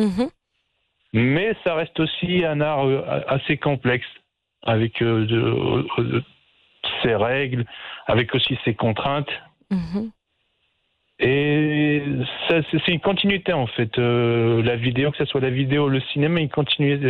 Mhm. Mais ça reste aussi un art assez complexe, avec ses règles, avec aussi ses contraintes. Mhm. Et c'est une continuité en fait. La vidéo, que ce soit la vidéo, le cinéma, une continuité.